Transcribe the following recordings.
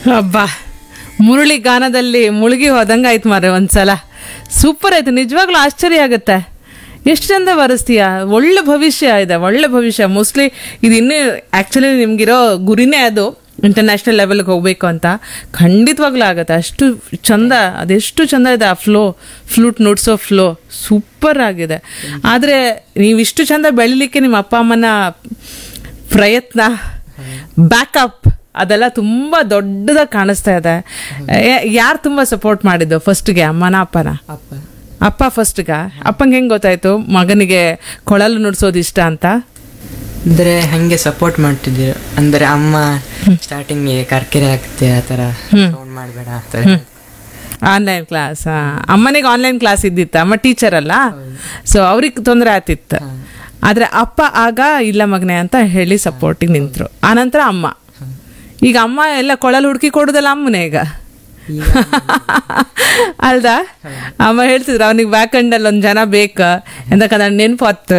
ಅಬ್ಬಾ, ಮುರಳಿ ಗಾನದಲ್ಲಿ ಮುಳುಗಿ ಹೋದಂಗೆ ಆಯ್ತು ಮಾರೆ ಒಂದ್ಸಲ. ಸೂಪರ್ ಆಯ್ತು, ನಿಜವಾಗ್ಲೂ ಆಶ್ಚರ್ಯ ಆಗುತ್ತೆ. ಎಷ್ಟು ಚಂದ ಬರೆಸ್ತೀಯ. ಒಳ್ಳೆ ಭವಿಷ್ಯ ಇದೆ, ಒಳ್ಳೆ ಭವಿಷ್ಯ. ಮೋಸ್ಟ್ಲಿ ಇದು ಇನ್ನೂ ಆ್ಯಕ್ಚುಲಿ ನಿಮ್ಗಿರೋ ಗುರಿನೇ ಅದು, ಇಂಟರ್ನ್ಯಾಷನಲ್ ಲೆವೆಲ್ಗೆ ಹೋಗ್ಬೇಕು ಅಂತ. ಖಂಡಿತವಾಗ್ಲೂ ಆಗುತ್ತೆ. ಅಷ್ಟು ಚಂದ, ಅದೆಷ್ಟು ಚಂದ ಇದೆ ಆ ಫ್ಲೂಟ್ ನುಡ್ಸೋ ಫ್ಲೋ, ಸೂಪರ್ ಆಗಿದೆ. ಆದರೆ ನೀವಿಷ್ಟು ಚಂದ ಬೆಳಿಲಿಕ್ಕೆ ನಿಮ್ಮ ಅಪ್ಪ ಅಮ್ಮನ ಪ್ರಯತ್ನ, ಬ್ಯಾಕಪ್ ಅದೆಲ್ಲ ತುಂಬ ದೊಡ್ಡದಾಗಿ ಕಾಣಿಸ್ತಾ ಇದೆ. ಯಾರು ತುಂಬ ಸಪೋರ್ಟ್ ಮಾಡಿದ್ದು ಫಸ್ಟ್ಗೆ, ಅಮ್ಮನ ಅಪ್ಪನ? ಅಪ್ಪ ಫಸ್ಟ್ಗ. ಅಪ್ಪಂಗೆ ಹೆಂಗೆ ಗೊತ್ತಾಯ್ತು ಮಗನಿಗೆ ಕೊಳಲು ನುಡ್ಸೋದು ಇಷ್ಟ ಅಂತ? ಅಂದರೆ ಹಂಗೆ ಸಪೋರ್ಟ್ ಮಾಡ್ತಿದ್ರು. ಅಂದರೆ ಅಮ್ಮ ಸ್ಟಾರ್ಟಿಂಗ್ಗೆ ಕರ್ಕೆರೆ ಆಗ್ತೆ ಆ ಥರ ಸೌಂಡ್ ಮಾಡಬೇಡ ಆ ಥರ. ಆನ್ಲೈನ್ ಕ್ಲಾಸ್, ಅಮ್ಮನಿಗೆ ಆನ್ಲೈನ್ ಕ್ಲಾಸ್ ಇದ್ದಿತ್ತು, ಅಮ್ಮ ಟೀಚರ್ ಅಲ್ಲ, ಸೊ ಅವ್ರಿಗೆ ತೊಂದರೆ ಆಗ್ತಿತ್ತು. ಆದರೆ ಅಪ್ಪ ಆಗ ಇಲ್ಲ ಮಗನೆ ಅಂತ ಹೇಳಿ ಸಪೋರ್ಟಿಗೆ ನಿಂತರು. ಆನಂತರ ಅಮ್ಮ. ಈಗ ಅಮ್ಮ ಎಲ್ಲ ಕೊಳಲು ಹುಡುಕಿ ಕೊಡೋದಲ್ಲ ಅಮ್ಮನೇ ಈಗ ಅಲ್ದಾ? ಅಮ್ಮ ಹೇಳ್ತಿದ್ರು ಅವನಿಗೆ ಬ್ಯಾಕ್ ಹ್ಯಾಂಡಲ್ಲಿ ಒಂದು ಜನ ಬೇಕು ಎಂದಕ್ಕಂದ್ರೆ ನೆನ್ಪತ್ತು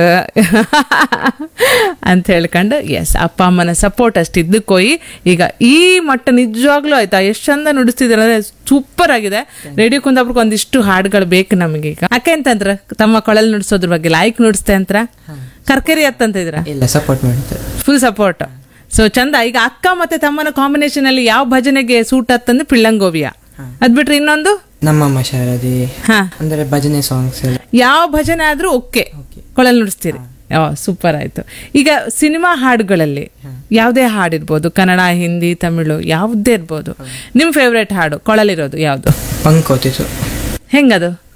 ಅಂತ ಹೇಳ್ಕೊಂಡು. ಎಸ್, ಅಪ್ಪ ಅಮ್ಮನ ಸಪೋರ್ಟ್ ಅಷ್ಟು ಇದ್ದಕ್ಕೋಯಿ ಈಗ ಈ ಮಟ್ಟ ನಿಜವಾಗ್ಲೂ ಆಯ್ತಾ. ಎಷ್ಟು ಚಂದ ನುಡಿಸ್ತಿದ್ರು ಅಂದ್ರೆ ಸೂಪರ್ ಆಗಿದೆ. ರೇಡಿಯೋ ಕುಂದಾಪುರಕ್ಕೆ ಒಂದಿಷ್ಟು ಹಾಡುಗಳು ಬೇಕು ನಮಗೀಗ. ಯಾಕೆ ಅಂತಂದ್ರ ತಮ್ಮ ಕೊಳಲು ನುಡಿಸೋದ್ರ ಬಗ್ಗೆ ಲೈಕ್ ನುಡಿಸ್ತೆ ಅಂತ ಕರ್ಕರಿ ಅತ್ತಂತಿದ್ರ? ಇಲ್ಲ, ಸಪೋರ್ಟ್ ಮಾಡ್ತಾರೆ, ಫುಲ್ ಸಪೋರ್ಟ್. ಸೊ ಚಂದ. ಈಗ ಅಕ್ಕ ಮತ್ತೆ ತಮ್ಮನ ಕಾಂಬಿನೇಷನ್ ಅಲ್ಲಿ ಯಾವ ಭಜನೆಗೆ ಸೂಟ್ ಹತ್ತಂದ್ರೆ ಪಿಳ್ಳಂಗೋವಿಯ, ಅದ್ ಬಿಟ್ರೆ ಇನ್ನೊಂದು ನಮ್ಮಮ್ಮ ಶಾರದಿ, ಅಂದ್ರೆ ಭಜನೆ ಸಾಂಗ್ಸ್. ಯಾವ ಭಜನೆ ಆದ್ರೂ ಓಕೆ, ಕೊಳಲು ನುಡಿಸ್ತೀರಿ. ಸೂಪರ್ ಆಯ್ತು. ಈಗ ಸಿನಿಮಾ ಹಾಡುಗಳಲ್ಲಿ ಯಾವುದೇ ಹಾಡಿರ್ಬೋದು, ಕನ್ನಡ, ಹಿಂದಿ, ತಮಿಳು, ಯಾವುದೇ ಇರ್ಬೋದು, ನಿಮ್ ಫೇವ್ರೇಟ್ ಹಾಡು ಕೊಳಲಿರೋದು ಯಾವ್ದು? ಪಂಕೋತಿತ್ತು. ಹೆಂಗದು?